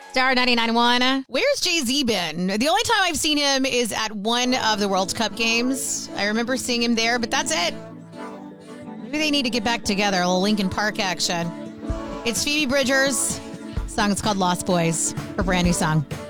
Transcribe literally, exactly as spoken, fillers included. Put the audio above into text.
Star ninety-nine point one. Where's Jay-Z been? The only time I've seen him is at one of the World Cup games. I remember seeing him there, but that's it. Maybe they need to get back together. A little Linkin Park action. It's Phoebe Bridgers. The song is called Lost Boys. Her brand new song.